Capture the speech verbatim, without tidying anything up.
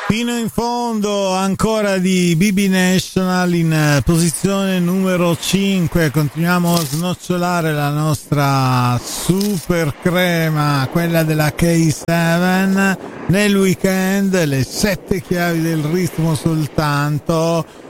Fino in fondo ancora di B B National in posizione numero cinque. Continuiamo a snocciolare la nostra super crema, quella della K sette. Nel weekend le sette chiavi del ritmo soltanto.